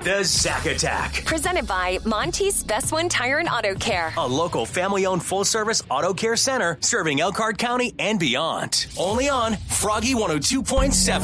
The Zack Attack. Presented by Monty's Best One Tire and Auto Care. A local family-owned full-service auto care center serving Elkhart County and beyond. Only on Froggy 102.7.